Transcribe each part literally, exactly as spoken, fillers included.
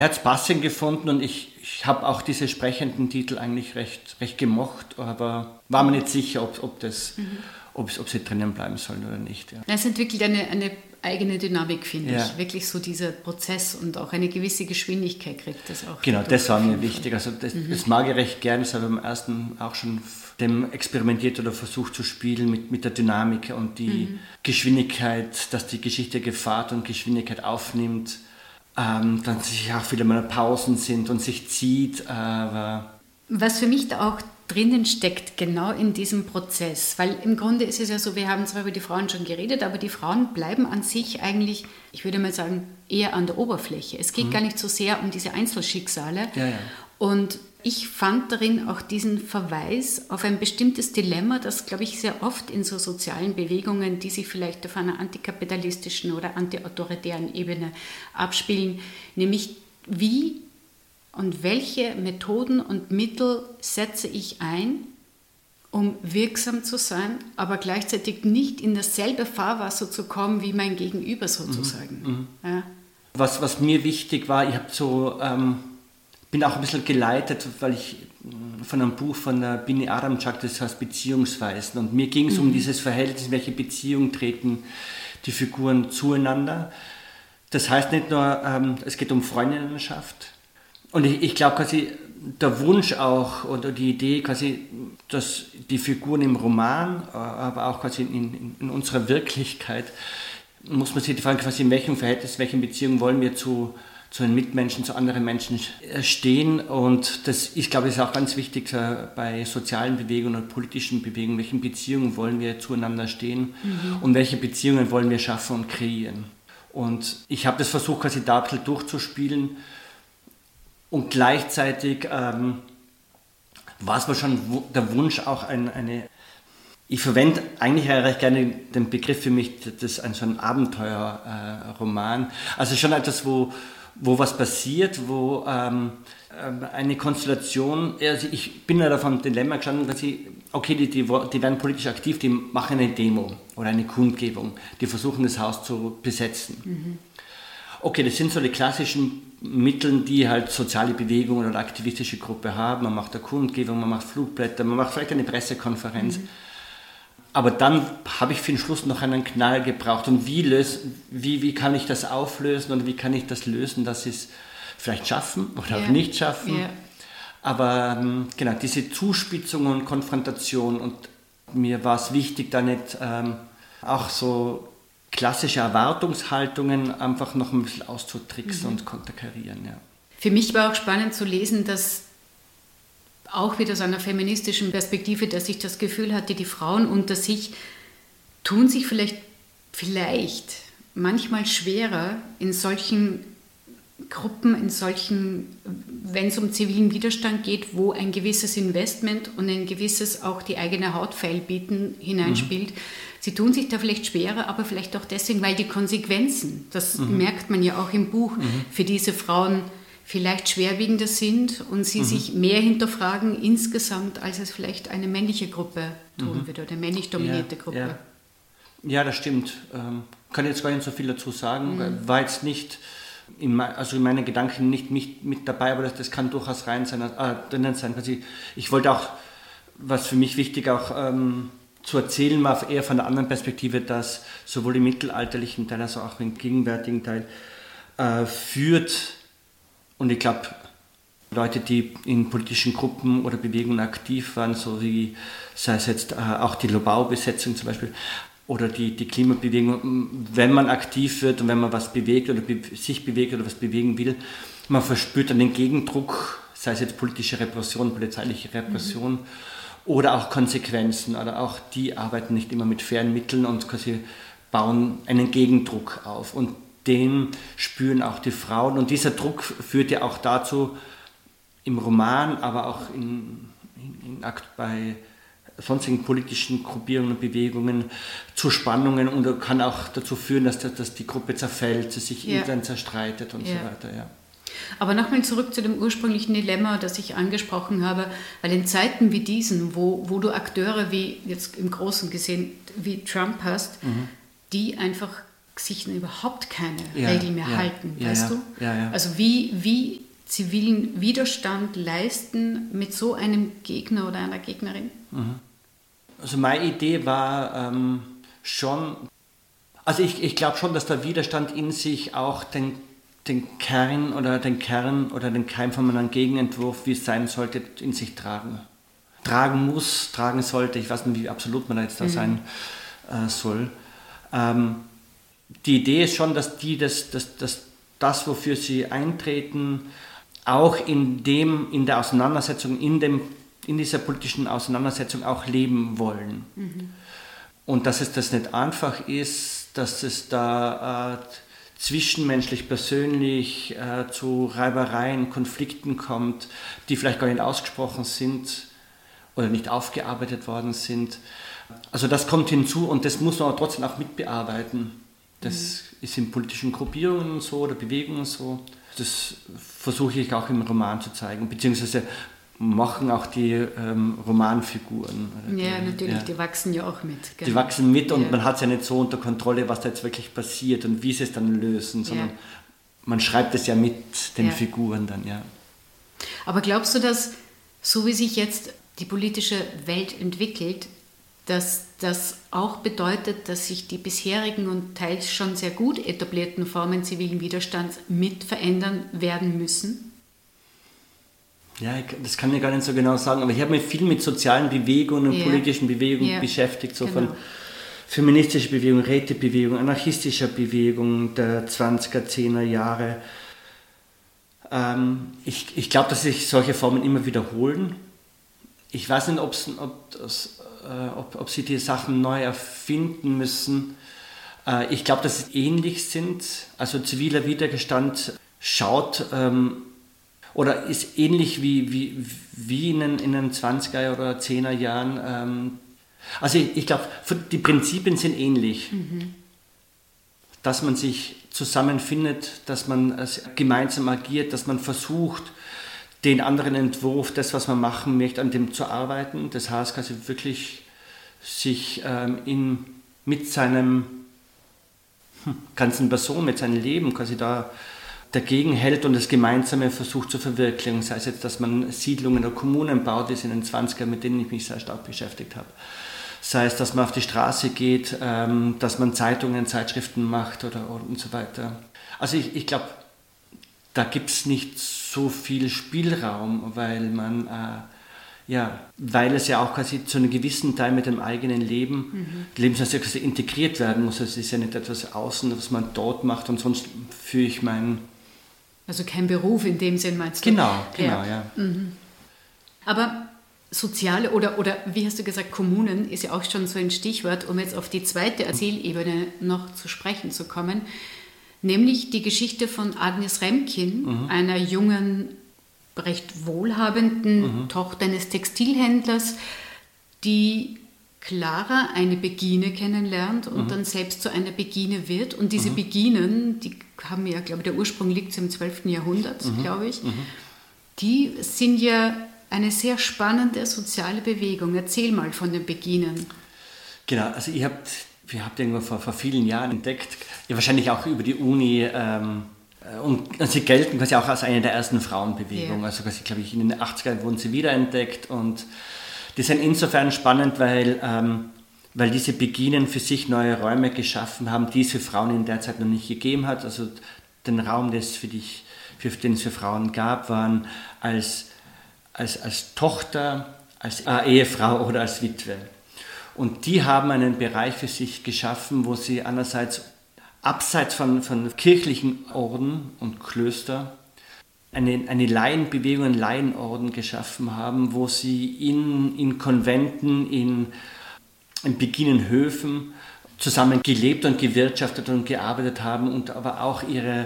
Er hat es passend gefunden und ich, ich habe auch diese sprechenden Titel eigentlich recht, recht gemocht, aber war mir nicht sicher, ob, ob, das, mhm. ob, ob sie drinnen bleiben sollen oder nicht. Ja. Es entwickelt eine, eine eigene Dynamik, finde ja. ich. Wirklich so dieser Prozess und auch eine gewisse Geschwindigkeit kriegt das auch. Genau, das war mir wichtig. Also das, mhm. das mag ich recht gerne. Das habe ich beim ersten auch schon dem experimentiert oder versucht zu spielen mit, mit der Dynamik und die mhm. Geschwindigkeit, dass die Geschichte Fahrt und Geschwindigkeit aufnimmt. Ähm, dann sich auch wieder mal Pausen sind und sich zieht. Aber was für mich da auch drinnen steckt, genau in diesem Prozess, weil im Grunde ist es ja so, wir haben zwar über die Frauen schon geredet, aber die Frauen bleiben an sich eigentlich, ich würde mal sagen, eher an der Oberfläche. Es geht mhm. gar nicht so sehr um diese Einzelschicksale. Ja, ja. Und ich fand darin auch diesen Verweis auf ein bestimmtes Dilemma, das, glaube ich, sehr oft in so sozialen Bewegungen, die sich vielleicht auf einer antikapitalistischen oder antiautoritären Ebene abspielen, nämlich wie und welche Methoden und Mittel setze ich ein, um wirksam zu sein, aber gleichzeitig nicht in dasselbe Fahrwasser zu kommen wie mein Gegenüber sozusagen. Mhm. Ja. Was, was mir wichtig war, ich habe so... Ähm bin auch ein bisschen geleitet, weil ich von einem Buch von der Bini Aramczak, das heißt Beziehungsweisen. Und mir ging es mhm. um dieses Verhältnis, in welche Beziehung treten die Figuren zueinander. Das heißt nicht nur, ähm, es geht um Freundinnenschaft. Und ich, ich glaube quasi, der Wunsch auch oder die Idee quasi, dass die Figuren im Roman, aber auch quasi in, in, in unserer Wirklichkeit, muss man sich die Frage quasi, in welchem Verhältnis, welchen Beziehungen wollen wir zu zu den Mitmenschen, zu anderen Menschen stehen. Und das, ich glaube, das ist auch ganz wichtig bei sozialen Bewegungen und politischen Bewegungen. Welche Beziehungen wollen wir zueinander stehen mhm. und welche Beziehungen wollen wir schaffen und kreieren. Und ich habe das versucht, quasi da ein bisschen durchzuspielen. Und gleichzeitig ähm, war es mir schon der Wunsch, auch ein, eine... Ich verwende eigentlich recht gerne den Begriff für mich, das ist ein, so ein Abenteuerroman. Äh, also schon etwas, wo... wo was passiert, wo ähm, eine Konstellation, also ich bin ja da vom Dilemma gestanden, dass ich, okay, die, die, die werden politisch aktiv, die machen eine Demo oder eine Kundgebung, die versuchen das Haus zu besetzen. Mhm. Okay, das sind so die klassischen Mittel, die halt soziale Bewegungen oder aktivistische Gruppe haben. Man macht eine Kundgebung, man macht Flugblätter, man macht vielleicht eine Pressekonferenz. Mhm. Aber dann habe ich für den Schluss noch einen Knall gebraucht. Und wie, lös, wie, wie kann ich das auflösen und wie kann ich das lösen, dass sie es vielleicht schaffen oder yeah. auch nicht schaffen. Yeah. Aber ähm, genau, diese Zuspitzung und Konfrontation. Und mir war es wichtig, da nicht ähm, auch so klassische Erwartungshaltungen einfach noch ein bisschen auszutricksen mhm. und konterkarieren. Ja. Für mich war auch spannend zu lesen, dass auch wieder aus einer feministischen Perspektive, dass ich das Gefühl hatte, die Frauen unter sich tun sich vielleicht, vielleicht manchmal schwerer in solchen Gruppen, in solchen, wenn es um zivilen Widerstand geht, wo ein gewisses Investment und ein gewisses auch die eigene Haut feilbieten hineinspielt. Mhm. Sie tun sich da vielleicht schwerer, aber vielleicht auch deswegen, weil die Konsequenzen, das mhm. merkt man ja auch im Buch, mhm. für diese Frauen vielleicht schwerwiegender sind und sie mhm. sich mehr hinterfragen insgesamt, als es vielleicht eine männliche Gruppe tun mhm. würde oder eine männlich dominierte ja, Gruppe. Ja. ja, das stimmt. Ähm, kann jetzt gar nicht so viel dazu sagen. Mhm. War jetzt nicht, in, also in meinen Gedanken nicht, nicht mit dabei, aber das, das kann durchaus rein sein, äh, drinnen sein. Also ich, ich wollte auch, was für mich wichtig auch ähm, zu erzählen war, eher von der anderen Perspektive, dass sowohl im mittelalterlichen Teil als auch im gegenwärtigen Teil äh, führt. Und ich glaube, Leute, die in politischen Gruppen oder Bewegungen aktiv waren, so wie, sei es jetzt äh, auch die Lobau-Besetzung zum Beispiel, oder die, die Klimabewegung, wenn man aktiv wird und wenn man was bewegt oder be- sich bewegt oder was bewegen will, man verspürt dann den Gegendruck, sei es jetzt politische Repression, polizeiliche Repression, mhm. oder auch Konsequenzen, oder auch die arbeiten nicht immer mit fairen Mitteln und quasi bauen einen Gegendruck auf. Und den spüren auch die Frauen. Und dieser Druck führt ja auch dazu, im Roman, aber auch in, in, in Akt bei sonstigen politischen Gruppierungen und Bewegungen zu Spannungen und kann auch dazu führen, dass, dass die Gruppe zerfällt, sie sich ja. intern zerstreitet und ja. so weiter. Ja. Aber nochmal zurück zu dem ursprünglichen Dilemma, das ich angesprochen habe, weil in Zeiten wie diesen, wo, wo du Akteure wie, jetzt im Großen gesehen, wie Trump hast, mhm. die einfach sich überhaupt keine ja, Regeln mehr ja, halten, ja, weißt ja, du? Ja, ja. Also wie, wie zivilen Widerstand leisten mit so einem Gegner oder einer Gegnerin? Also meine Idee war ähm, schon, also ich, ich glaube schon, dass der Widerstand in sich auch den, den Kern oder den Kern oder den Keim von einem Gegenentwurf, wie es sein sollte, in sich tragen. Tragen muss, tragen sollte, ich weiß nicht, wie absolut man da jetzt da mhm. sein äh, soll. Ähm, die Idee ist schon, dass die das, das, das, das, wofür sie eintreten, auch in dem, in der Auseinandersetzung, in, dem, in dieser politischen Auseinandersetzung auch leben wollen. Mhm. Und dass es das nicht einfach ist, dass es da äh, zwischenmenschlich, persönlich äh, zu Reibereien, Konflikten kommt, die vielleicht gar nicht ausgesprochen sind oder nicht aufgearbeitet worden sind. Also das kommt hinzu und das muss man aber trotzdem auch mitbearbeiten. Das mhm. ist in politischen Gruppierungen so oder Bewegungen so. Das versuche ich auch im Roman zu zeigen, beziehungsweise machen auch die ähm, Romanfiguren. Ja, die, natürlich, ja. die wachsen ja auch mit. Genau. Die wachsen mit und ja. man hat es ja nicht so unter Kontrolle, was da jetzt wirklich passiert und wie sie es dann lösen, sondern ja. man schreibt es ja mit den ja. Figuren dann, ja. Aber glaubst du, dass, so wie sich jetzt die politische Welt entwickelt, dass das auch bedeutet, dass sich die bisherigen und teils schon sehr gut etablierten Formen zivilen Widerstands mit verändern werden müssen? Ja, das kann ich gar nicht so genau sagen, aber ich habe mich viel mit sozialen Bewegungen und ja. politischen Bewegungen ja. beschäftigt, so genau. von feministischer Bewegung, Rätebewegung, anarchistischer Bewegung der zwanziger, zehner Jahre. Ähm, ich ich glaube, dass sich solche Formen immer wiederholen. Ich weiß nicht, ob's, ob, das, äh, ob, ob sie die Sachen neu erfinden müssen. Äh, ich glaube, dass sie ähnlich sind. Also ziviler Widerstand schaut ähm, oder ist ähnlich wie, wie, wie in, den, in den zwanziger oder zehner Jahren. Ähm, also ich, ich glaube, die Prinzipien sind ähnlich. Mhm. Dass man sich zusammenfindet, dass man gemeinsam agiert, dass man versucht, den anderen Entwurf, das, was man machen möchte, an dem zu arbeiten. Das heißt, quasi wirklich sich ähm, in, mit seinem hm, ganzen Person, mit seinem Leben quasi da dagegen hält und das Gemeinsame versucht zu verwirklichen. Sei es jetzt, dass man Siedlungen oder Kommunen baut, das in den zwanziger, mit denen ich mich sehr stark beschäftigt habe. Sei es, dass man auf die Straße geht, ähm, dass man Zeitungen, Zeitschriften macht oder und so weiter. Also ich, ich glaube, da gibt es nicht so viel Spielraum, weil man, äh, ja, weil es ja auch quasi zu einem gewissen Teil mit dem eigenen Leben, mhm. Lebensweise quasi integriert werden muss. Es ist ja nicht etwas außen, was man dort macht und sonst führe ich meinen... Also kein Beruf in dem Sinn meinst du? Genau, genau, ja. ja. Mhm. Aber soziale oder, oder wie hast du gesagt, Kommunen ist ja auch schon so ein Stichwort, um jetzt auf die zweite Erzählebene noch zu sprechen zu kommen. Nämlich die Geschichte von Agnes Remkin, mhm. einer jungen, recht wohlhabenden mhm. Tochter eines Textilhändlers, die Clara, eine Begine, kennenlernt und mhm. dann selbst zu einer Begine wird. Und diese mhm. Beginen, die haben ja, glaube ich, der Ursprung liegt im zwölften Jahrhundert, mhm. glaube ich, mhm. die sind ja eine sehr spannende soziale Bewegung. Erzähl mal von den Beginen. Genau, also ihr habt... Wir habt irgendwo vor, vor vielen Jahren entdeckt, ja, wahrscheinlich auch über die Uni, ähm, und sie gelten quasi auch als eine der ersten Frauenbewegungen. Yeah. Also quasi, glaube ich, in den achtzigern wurden sie wiederentdeckt und die sind insofern spannend, weil, ähm, weil diese Beginen für sich neue Räume geschaffen haben, die es für Frauen in der Zeit noch nicht gegeben hat. Also den Raum, den es für, dich, für, den es für Frauen gab, waren als, als, als Tochter, als äh, Ehefrau oder als Witwe. Und die haben einen Bereich für sich geschaffen, wo sie einerseits abseits von, von kirchlichen Orden und Klöster eine, eine Laienbewegung, einen Laienorden geschaffen haben, wo sie in, in Konventen, in, in Beginenhöfen zusammen gelebt und gewirtschaftet und gearbeitet haben und aber auch ihre,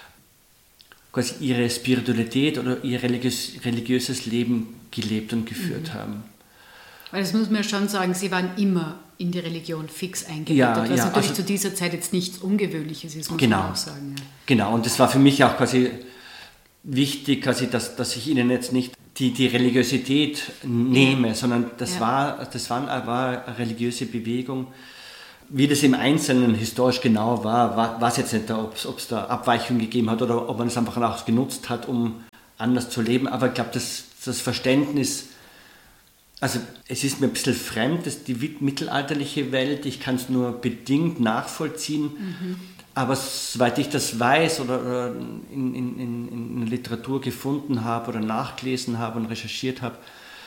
quasi ihre Spiritualität oder ihr religiös, religiöses Leben gelebt und geführt mhm. haben. Weil das muss man ja schon sagen, sie waren immer in die Religion fix eingebettet, ja, was ja, natürlich also, zu dieser Zeit jetzt nichts Ungewöhnliches ist, muss genau, man auch sagen. Ja. Genau, und das war für mich auch quasi wichtig, quasi, dass, dass ich ihnen jetzt nicht die, die Religiosität nehme, ja. sondern das, ja. war, das war, war eine religiöse Bewegung, Wie das im Einzelnen historisch genau war, war weiß jetzt nicht, ob es da Abweichungen gegeben hat oder ob man es einfach auch genutzt hat, um anders zu leben. Aber ich glaube, das, das Verständnis, also es ist mir ein bisschen fremd, das die mittelalterliche Welt, ich kann es nur bedingt nachvollziehen, mhm. aber soweit ich das weiß oder, oder in, in, in, in der Literatur gefunden habe oder nachgelesen habe und recherchiert habe,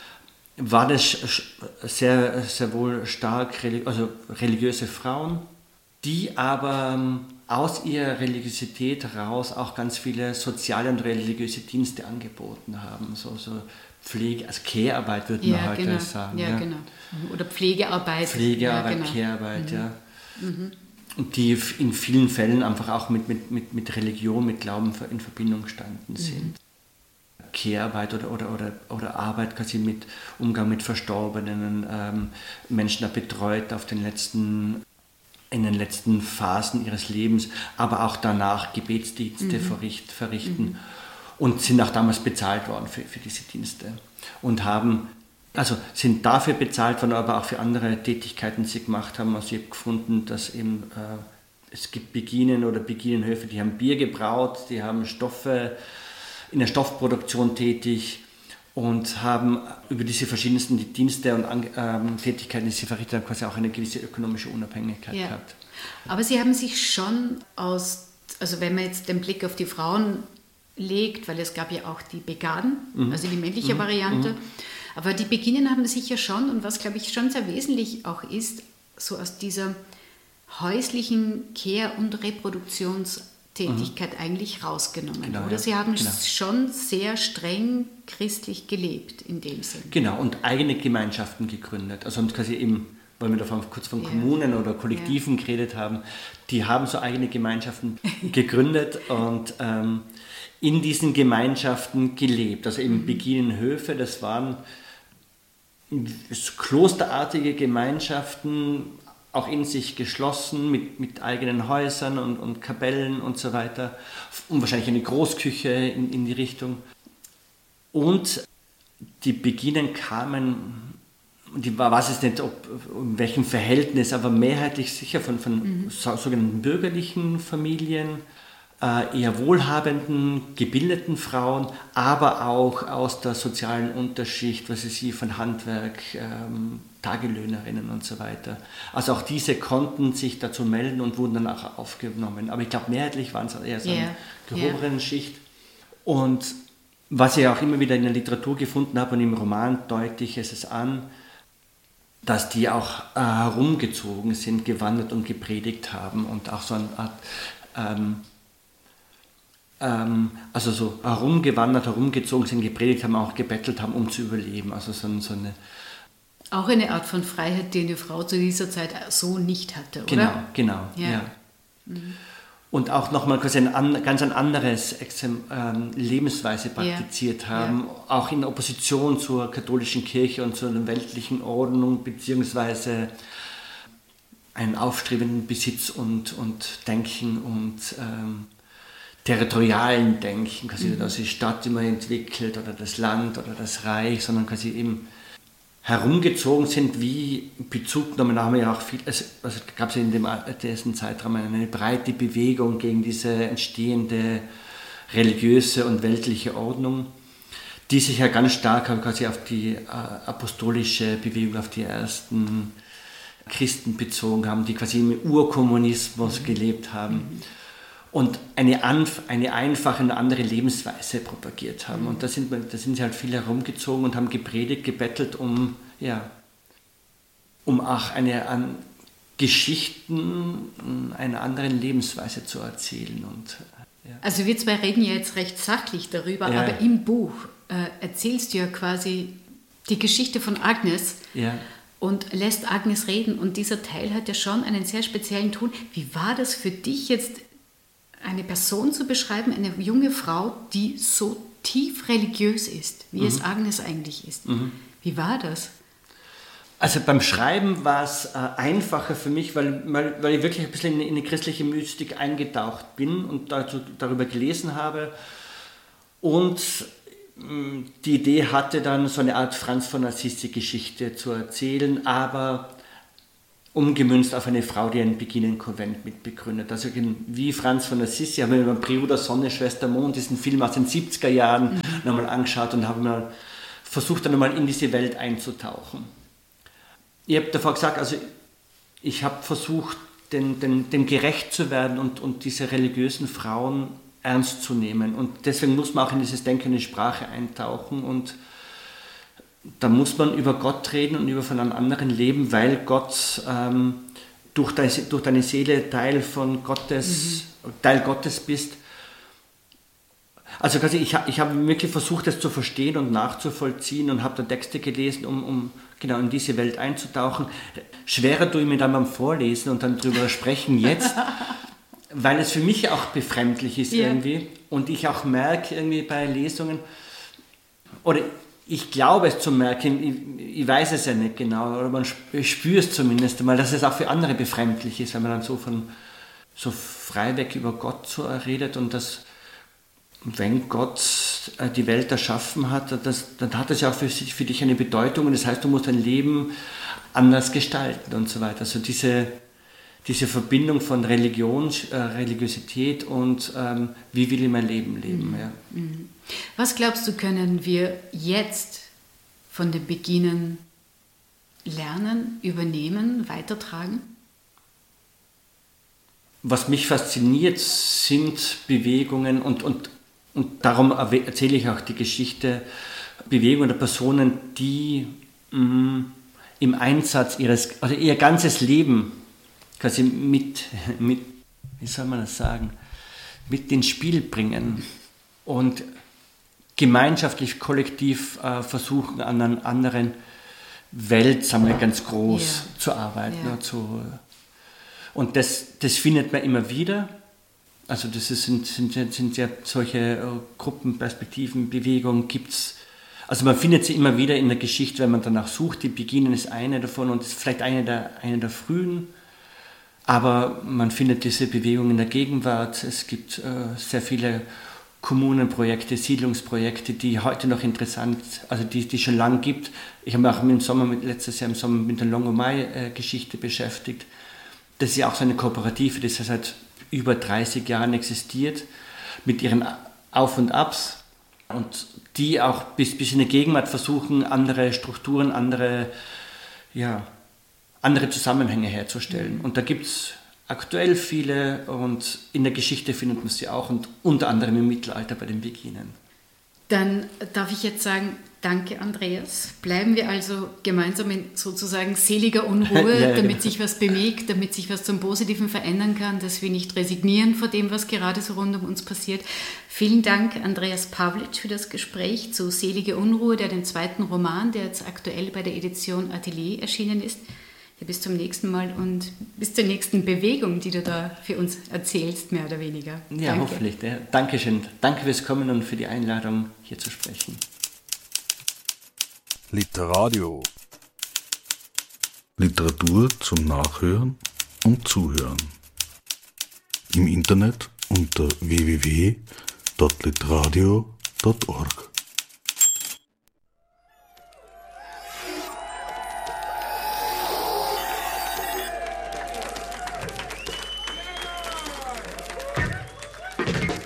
war das sehr, sehr wohl stark also religiöse Frauen, die aber aus ihrer Religiosität heraus auch ganz viele soziale und religiöse Dienste angeboten haben. So, so Pflege, also Care-Arbeit würde man ja, heute genau. sagen. Ja, ja, genau. Oder Pflegearbeit. Pflegearbeit, ja, genau. Care-Arbeit, mhm. ja. Mhm. Und die in vielen Fällen einfach auch mit, mit, mit, mit Religion, mit Glauben in Verbindung gestanden sind. Mhm. Care-Arbeit oder, oder, oder, oder Arbeit quasi mit Umgang mit Verstorbenen, ähm, Menschen betreut auf den letzten, in den letzten Phasen ihres Lebens, aber auch danach Gebetsdienste mhm. verricht, verrichten mhm. und sind auch damals bezahlt worden für, für diese Dienste und haben, also sind dafür bezahlt worden, aber auch für andere Tätigkeiten, die sie gemacht haben. Also ich habe gefunden, dass eben äh, es gibt Beginen oder Beginenhöfe, die haben Bier gebraut, die haben Stoffe in der Stoffproduktion tätig und haben über diese verschiedensten Dienste und ähm, Tätigkeiten, die sie verrichtet haben, quasi auch eine gewisse ökonomische Unabhängigkeit ja. gehabt. Aber sie haben sich schon aus, also wenn man jetzt den Blick auf die Frauen legt, weil es gab ja auch die Begaden, mhm. also die männliche mhm. Variante, mhm. aber die Beginnen haben sich ja schon, und was glaube ich schon sehr wesentlich auch ist, so aus dieser häuslichen Care- und Reproduktions- Tätigkeit mhm. eigentlich rausgenommen. Genau, oder ja. sie haben genau. schon sehr streng christlich gelebt in dem Sinn. Genau, und eigene Gemeinschaften gegründet. Also und quasi eben, weil wir da von, kurz von ja. Kommunen oder Kollektiven ja. geredet haben, die haben so eigene Gemeinschaften gegründet und ähm, in diesen Gemeinschaften gelebt. Also eben mhm. Beginenhöfe, das waren klosterartige Gemeinschaften, auch in sich geschlossen, mit, mit eigenen Häusern und, und Kapellen und so weiter. Und wahrscheinlich eine Großküche in, in die Richtung. Und die Beginen kamen, ich weiß es nicht, ob, in welchem Verhältnis, aber mehrheitlich sicher von, von mhm. so, sogenannten bürgerlichen Familien, äh, eher wohlhabenden, gebildeten Frauen, aber auch aus der sozialen Unterschicht, was weiß ich, von Handwerk, ähm, Tagelöhnerinnen und so weiter. Also auch diese konnten sich dazu melden und wurden dann auch aufgenommen. Aber ich glaube, mehrheitlich waren es eher so yeah. eine gehobenen yeah. Schicht. Und was ich auch immer wieder in der Literatur gefunden habe und im Roman deutlich ist es an, dass die auch äh, herumgezogen sind, gewandert und gepredigt haben und auch so eine Art, ähm, ähm, also so herumgewandert, herumgezogen sind, gepredigt haben, auch gebettelt haben, um zu überleben. Also so, so eine Auch eine Art von Freiheit, die eine Frau zu dieser Zeit so nicht hatte, oder? Genau, genau, ja. ja. Mhm. Und auch nochmal quasi ein an, ganz ein anderes ähm, Lebensweise praktiziert ja. haben, ja. auch in Opposition zur katholischen Kirche und zur weltlichen Ordnung, beziehungsweise einen aufstrebenden Besitz und, und Denken und ähm, territorialen Denken, quasi mhm. dass die Stadt immer entwickelt oder das Land oder das Reich, sondern quasi eben herumgezogen sind, wie Bezugnahme, haben wir ja auch viel, also, also gab es in dem ersten Zeitraum eine breite Bewegung gegen diese entstehende religiöse und weltliche Ordnung, die sich ja ganz stark quasi auf die äh, apostolische Bewegung, auf die ersten Christen bezogen haben, die quasi im Urkommunismus mhm. gelebt haben mhm. und eine, Anf- eine einfache und andere Lebensweise propagiert haben. Mhm. Und da sind, da sind sie halt viele herumgezogen und haben gepredigt, gebettelt, um, ja, um auch eine, an Geschichten einer anderen Lebensweise zu erzählen. Und, ja. Also wir zwei reden ja jetzt recht sachlich darüber, ja. aber im Buch äh, erzählst du ja quasi die Geschichte von Agnes ja. und lässt Agnes reden. Und dieser Teil hat ja schon einen sehr speziellen Ton. Wie war das für dich jetzt, eine Person zu beschreiben, eine junge Frau, die so tief religiös ist, wie mhm. es Agnes eigentlich ist? Mhm. Wie war das? Also beim Schreiben war es äh, einfacher für mich, weil, weil, weil ich wirklich ein bisschen in, in eine christliche Mystik eingetaucht bin und dazu, darüber gelesen habe. Und mh, die Idee hatte dann, so eine Art Franz von Assisi-Geschichte zu erzählen, aber umgemünzt auf eine Frau, die ein Beginenkonvent mitbegründet. Also wie Franz von Assisi, haben wir mir Bruder Sonne, Schwester Mond, diesen Film aus den siebziger Jahren mhm. nochmal angeschaut und haben mal versucht, dann nochmal in diese Welt einzutauchen. Ich habe davor gesagt, also ich habe versucht, den, den, dem gerecht zu werden und, und diese religiösen Frauen ernst zu nehmen. Und deswegen muss man auch in dieses Denken in Sprache eintauchen und da muss man über Gott reden und über von einem anderen leben, weil Gott ähm, durch, deine, durch deine Seele Teil von Gottes, mhm. Teil Gottes bist. Also quasi ich, ich habe wirklich versucht, das zu verstehen und nachzuvollziehen und habe da Texte gelesen, um, um genau in diese Welt einzutauchen. Schwerer tue ich mir dann beim Vorlesen und dann drüber sprechen jetzt, weil es für mich auch befremdlich ist yeah. irgendwie und ich auch merke irgendwie bei Lesungen, oder ich glaube es zu merken, ich, ich weiß es ja nicht genau, oder man spürt es zumindest einmal, dass es auch für andere befremdlich ist, wenn man dann so von so freiweg über Gott so redet und dass, wenn Gott die Welt erschaffen hat, das, dann hat es ja auch für, für dich eine Bedeutung und das heißt, du musst dein Leben anders gestalten und so weiter. Also diese, diese Verbindung von Religion, äh, Religiosität und ähm, wie will ich mein Leben leben. Mhm. Ja. Was glaubst du, können wir jetzt von den Beginnen lernen, übernehmen, weitertragen? Was mich fasziniert, sind Bewegungen und, und, und darum erzähle ich auch die Geschichte, Bewegungen der Personen, die mh, im Einsatz ihres, also ihr ganzes Leben quasi mit, mit, wie soll man das sagen, mit ins Spiel bringen und gemeinschaftlich, kollektiv äh, versuchen, an einer anderen Welt, sagen wir ganz groß, yeah. zu arbeiten. Yeah. Zu, und das, das findet man immer wieder. Also das ist, sind, sind, sind ja solche äh, Gruppenperspektiven, Bewegungen gibt es. Also man findet sie immer wieder in der Geschichte, wenn man danach sucht. Die Beginnen ist eine davon und ist vielleicht eine der, eine der frühen. Aber man findet diese Bewegung in der Gegenwart. Es gibt äh, sehr viele Kommunenprojekte, Siedlungsprojekte, die heute noch interessant, also die die schon lange gibt. Ich habe mich auch im Sommer, mit, letztes Jahr im Sommer mit der Longomai-Geschichte beschäftigt. Das ist ja auch so eine Kooperative, die seit über dreißig Jahren existiert, mit ihren Auf und Abs und die auch bis, bis in die Gegenwart versuchen, andere Strukturen, andere, ja, andere Zusammenhänge herzustellen. Und da gibt es aktuell viele und in der Geschichte findet man sie auch und unter anderem im Mittelalter bei den Beginern. Dann darf ich jetzt sagen, danke Andreas. Bleiben wir also gemeinsam in sozusagen seliger Unruhe, ja, ja, damit sich was bewegt, damit sich was zum Positiven verändern kann, dass wir nicht resignieren vor dem, was gerade so rund um uns passiert. Vielen Dank Andreas Pavlic für das Gespräch zu Selige Unruhe, der den zweiten Roman, der jetzt aktuell bei der Edition Atelier erschienen ist. Ja, bis zum nächsten Mal und bis zur nächsten Bewegung, die du da für uns erzählst, mehr oder weniger. Ja, danke. Hoffentlich. Ja. Dankeschön. Danke fürs Kommen und für die Einladung, hier zu sprechen. Literadio. Literatur zum Nachhören und Zuhören. Im Internet unter w w w punkt literadio punkt org.